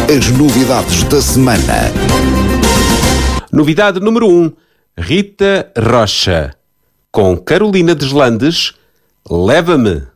As novidades da semana. Novidade número 1. Rita Rocha. Com Carolina Deslandes, Leva-me.